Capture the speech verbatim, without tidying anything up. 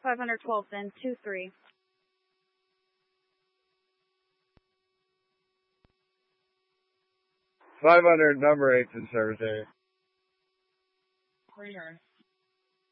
five hundred twelve, then two three. five hundred, number eight in service area. Three yard.